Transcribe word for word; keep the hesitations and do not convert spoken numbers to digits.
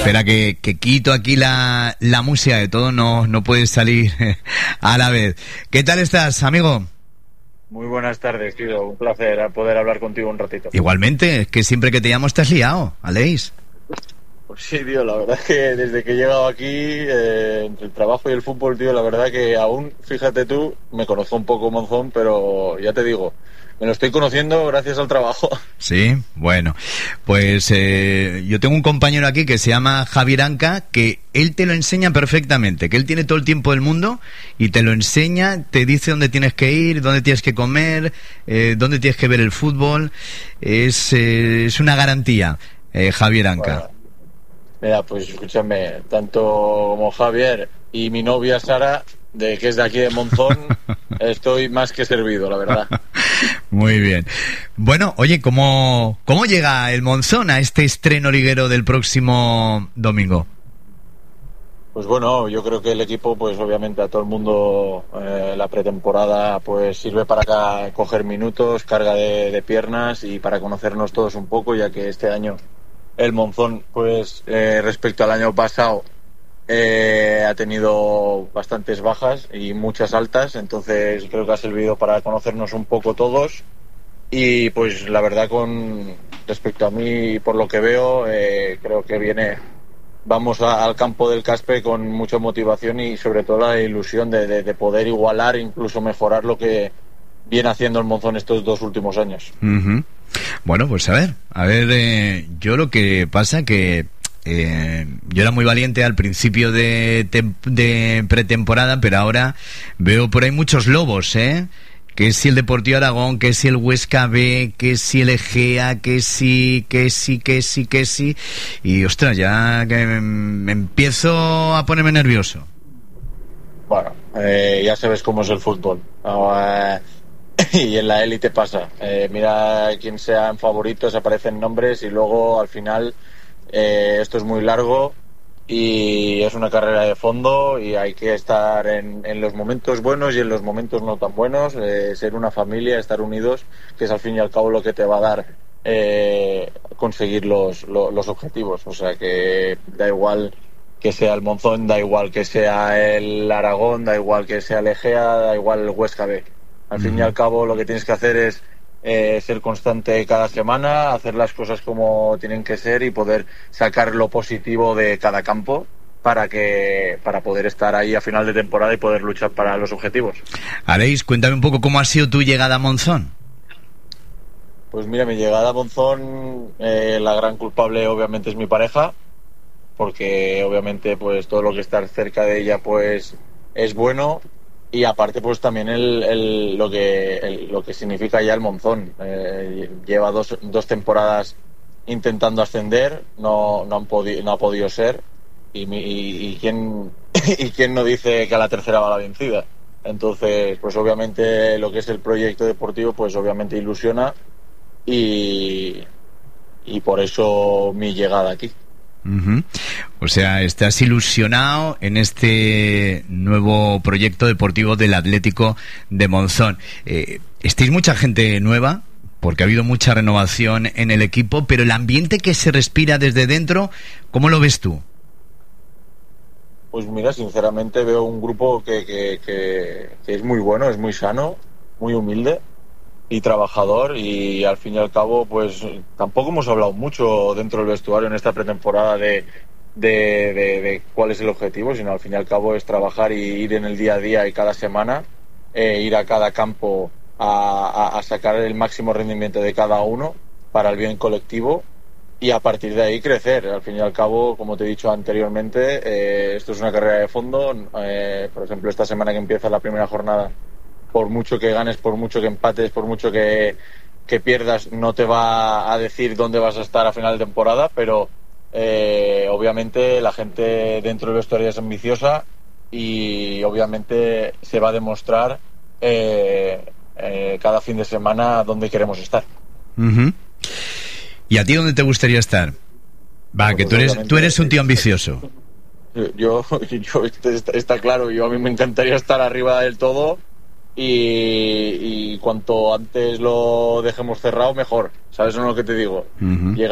Espera que, que quito aquí la, la música de todo, no, no puedes salir a la vez. ¿Qué tal estás, amigo? Muy buenas tardes, tío. Un placer poder hablar contigo un ratito. Igualmente, es que siempre que te llamo estás liado, Aleix. Pues sí, tío, la verdad es que desde que he llegado aquí, eh, entre el trabajo y el fútbol, tío, la verdad que aún, fíjate tú, me conozco un poco Monzón, pero ya te digo, me lo estoy conociendo gracias al trabajo. Sí, bueno, pues eh, yo tengo un compañero aquí que se llama Javier Anca, que él te lo enseña perfectamente, que él tiene todo el tiempo del mundo y te lo enseña, te dice dónde tienes que ir, dónde tienes que comer, eh, dónde tienes que ver el fútbol. Es, eh, es una garantía, eh, Javier Anca. Bueno, mira, pues escúchame, tanto como Javier y mi novia Sara, de que es de aquí de Monzón, estoy más que servido, la verdad. Muy bien. Bueno, oye, ¿cómo, cómo llega el Monzón a este estreno liguero del próximo domingo? Pues bueno, yo creo que el equipo, pues obviamente a todo el mundo eh, la pretemporada pues sirve para acá coger minutos, carga de, de piernas y para conocernos todos un poco, ya que este año el Monzón, pues eh, respecto al año pasado, eh, ha tenido bastantes bajas y muchas altas, entonces creo que ha servido para conocernos un poco todos y pues la verdad con respecto a mí, por lo que veo, eh, creo que viene, vamos a, al campo del Caspe con mucha motivación y sobre todo la ilusión de, de, de poder igualar, incluso mejorar lo que viene haciendo el Monzón estos dos últimos años. Uh-huh. Bueno, pues a ver, a ver, eh, yo lo que pasa que eh, yo era muy valiente al principio de, tem- de pretemporada, pero ahora veo por ahí muchos lobos, ¿eh? Que si el Deportivo Aragón, que si el Huesca B, que si el Egea, que si, que si, que si, que si, y ostras, ya que me, me empiezo a ponerme nervioso. Bueno, eh, ya sabes cómo es el fútbol. Uh, y en la élite pasa. Eh, mira quién sean favoritos, aparecen nombres y luego al final eh, esto es muy largo y es una carrera de fondo y hay que estar en, en los momentos buenos y en los momentos no tan buenos, eh, ser una familia, estar unidos, que es al fin y al cabo lo que te va a dar eh, conseguir los, los, los objetivos. O sea que da igual que sea el Monzón, da igual que sea el Aragón, da igual que sea el Egea, da igual el Huesca B. Al fin y al cabo lo que tienes que hacer es eh, ser constante cada semana, hacer las cosas como tienen que ser y poder sacar lo positivo de cada campo para que para poder estar ahí a final de temporada y poder luchar para los objetivos. Aleix, cuéntame un poco cómo ha sido tu llegada a Monzón. Pues mira, mi llegada a Monzón, eh, la gran culpable obviamente es mi pareja, porque obviamente pues todo lo que estar cerca de ella pues es bueno. Y aparte pues también el, el, lo que el, lo que significa ya el Monzón. Eh, lleva dos, dos temporadas intentando ascender, no no han podi- no ha podido ser y, mi, y, y quién y quién no dice que a la tercera va la vencida. Entonces pues obviamente lo que es el proyecto deportivo pues obviamente ilusiona y y por eso mi llegada aquí. Uh-huh. O sea, estás ilusionado en este nuevo proyecto deportivo del Atlético de Monzón. Eh, ¿estáis mucha gente nueva? Porque ha habido mucha renovación en el equipo, pero el ambiente que se respira desde dentro, ¿cómo lo ves tú? Pues mira, sinceramente veo un grupo que, que, que, que es muy bueno, es muy sano, muy humilde y trabajador, y al fin y al cabo pues tampoco hemos hablado mucho dentro del vestuario en esta pretemporada de, de, de, de cuál es el objetivo, sino al fin y al cabo es trabajar y ir en el día a día y cada semana eh, ir a cada campo a, a, a sacar el máximo rendimiento de cada uno para el bien colectivo y a partir de ahí crecer. Al fin y al cabo, como te he dicho anteriormente, eh, esto es una carrera de fondo. Eh, por ejemplo, esta semana que empieza la primera jornada, por mucho que ganes, por mucho que empates, por mucho que, que pierdas, no te va a decir dónde vas a estar a final de temporada, pero eh, obviamente la gente dentro del vestuario es ambiciosa y obviamente se va a demostrar eh, eh, cada fin de semana dónde queremos estar. Uh-huh. ¿Y a ti dónde te gustaría estar? Va, pues que tú eres, tú eres un tío ambicioso. Yo, yo está, está claro, yo a mí me encantaría estar arriba del todo. Y, y cuanto antes lo dejemos cerrado, mejor. ¿Sabes lo que te digo? Uh-huh.